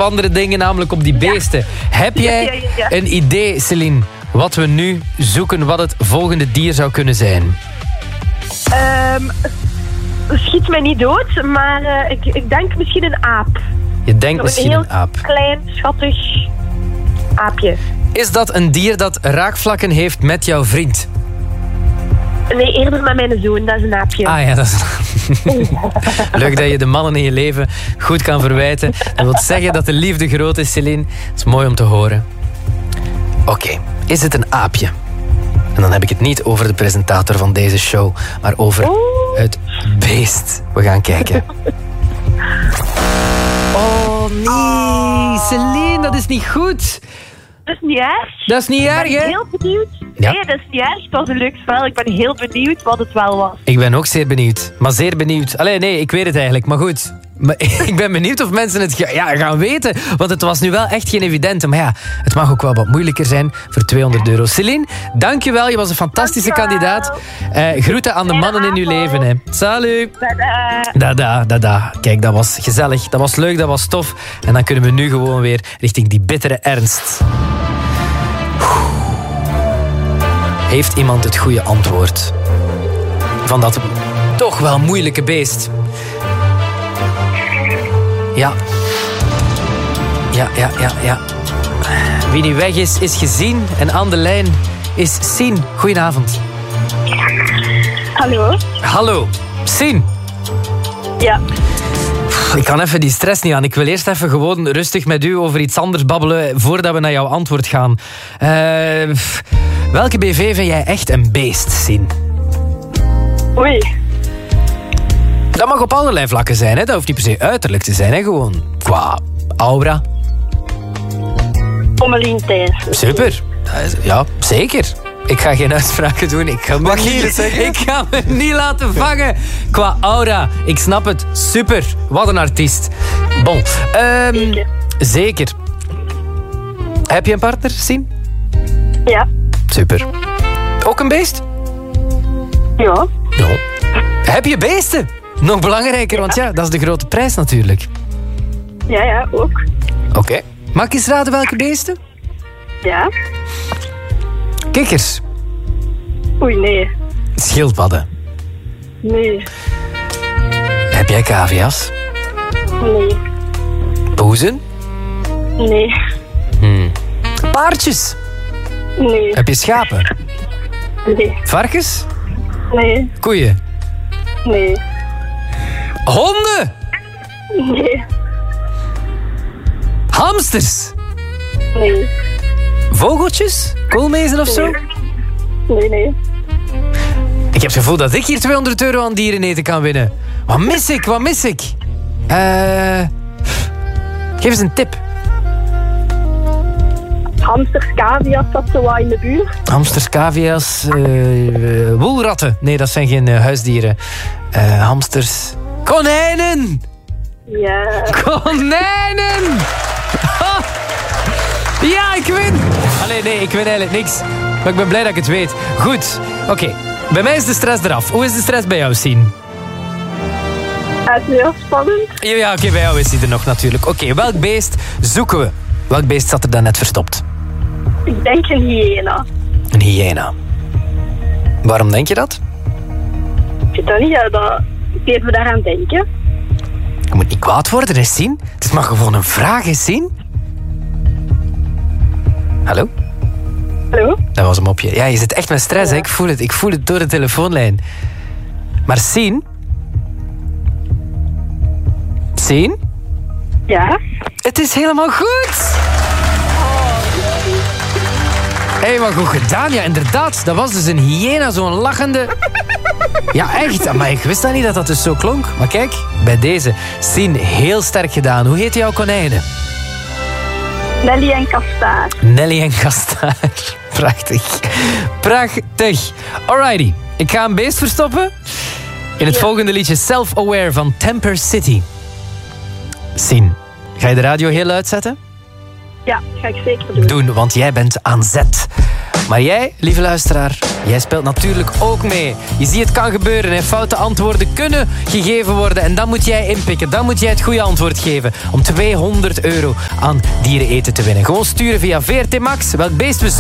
op andere dingen, namelijk op die beesten. Heb jij een idee, Céline, wat we nu zoeken, wat het volgende dier zou kunnen zijn? Schiet mij niet dood, maar ik denk misschien een aap. Je denkt misschien een aap. Een klein, schattig aapje. Is dat een dier dat raakvlakken heeft met jouw vriend? Nee, eerder met mijn zoon, dat is een aapje. Ah ja, dat is... Leuk dat je de mannen in je leven goed kan verwijten. Dat wil zeggen dat de liefde groot is, Céline. Dat is mooi om te horen. Oké, is het een aapje? En dan heb ik het niet over de presentator van deze show, maar over het beest. We gaan kijken. Oh nee, Céline, dat is niet goed. Dat is niet erg. Dat is niet erg, hè? Ik ben heel benieuwd. Ja. Nee, dat is niet erg. Het was een leuk spel. Ik ben heel benieuwd wat het wel was. Ik ben ook zeer benieuwd. Maar zeer benieuwd. Allee, nee, ik weet het eigenlijk. Maar goed. Maar ik ben benieuwd of mensen het gaan weten. Want het was nu wel echt geen evidente. Maar ja, het mag ook wel wat moeilijker zijn voor €200. Céline, dankjewel. Je was een fantastische kandidaat. Groeten aan de mannen in uw leven. Hè. Salut. Dada. Kijk, dat was gezellig. Dat was leuk, dat was tof. En dan kunnen we nu gewoon weer richting die bittere ernst. Heeft iemand het goede antwoord van dat toch wel moeilijke beest? Ja. Wie nu weg is, is gezien. En aan de lijn is Sien. Goedenavond. Hallo. Hallo. Sien. Ja. Ik kan even die stress niet aan. Ik wil eerst even gewoon rustig met u over iets anders babbelen voordat we naar jouw antwoord gaan. Welke BV vind jij echt een beest, Sien? Oei. Dat mag op allerlei vlakken zijn, hè? Dat hoeft niet per se uiterlijk te zijn, hè? Gewoon qua aura. Pommelien Thijs. Super. Ja, zeker. Ik ga geen uitspraken doen. Ik ga me niet laten vangen. Qua aura. Ik snap het. Super. Wat een artiest. Bon. Zeker. Heb je een partner, Sien? Ja. Super. Ook een beest? Ja. Ja. Heb je beesten? Nog belangrijker, want ja, dat is de grote prijs natuurlijk. Ja, ook. Oké. Mag ik eens raden welke beesten? Ja. Kikkers. Oei, nee. Schildpadden. Nee. Heb jij cavia's? Nee. Poezen? Nee. Paardjes? Nee. Heb je schapen? Nee. Varkens? Nee. Koeien? Nee. Honden? Nee. Hamsters? Nee. Vogeltjes? Koolmezen of zo? Nee. Ik heb het gevoel dat ik hier €200 aan diereneten kan winnen. Wat mis ik? Geef eens een tip. Hamsters, cavia's, dat zo wat in de buurt. Hamsters, cavia's, woelratten. Nee, dat zijn geen huisdieren. Hamsters. Konijnen! Ja. Konijnen! Ha! Ja, ik win! Allee, nee, ik win eigenlijk niks. Maar ik ben blij dat ik het weet. Goed, oké. Bij mij is de stress eraf. Hoe is de stress bij jou, Sien? Het is heel spannend. Ja, oké, bij jou is die er nog natuurlijk. Oké, welk beest zoeken we? Welk beest zat er daarnet verstopt? Ik denk een hyena. Een hyena. Waarom denk je dat? Ik weet dat niet, dat deed me daaraan denken. Je moet niet kwaad worden, hè, Sien. Het is maar gewoon een vraag, hè, Sien. Hallo? Hallo? Dat was een mopje. Ja, je zit echt met stress, hè. Ik voel het door de telefoonlijn. Maar Sien? Sien? Ja? Het is helemaal goed! Hé, wat goed gedaan. Ja, inderdaad. Dat was dus een hyena, zo'n lachende... Ja, echt. Maar ik wist dat niet dat dat dus zo klonk. Maar kijk, bij deze. Sien, heel sterk gedaan. Hoe heet jouw konijnen? Nelly en Kastaar. Nelly en Kastaar. Prachtig. Prachtig. Alrighty. Ik ga een beest verstoppen in het volgende liedje Self-Aware van Temper City. Sien, ga je de radio heel luid zetten? Ja, ga ik zeker doen. Want jij bent aan zet. Maar jij, lieve luisteraar, jij speelt natuurlijk ook mee. Je ziet, het kan gebeuren. Hè. Foute antwoorden kunnen gegeven worden. En dan moet jij inpikken. Dan moet jij het goede antwoord geven. Om €200 aan diereneten te winnen. Gewoon sturen via VRT Max. Welk beest we zoeken.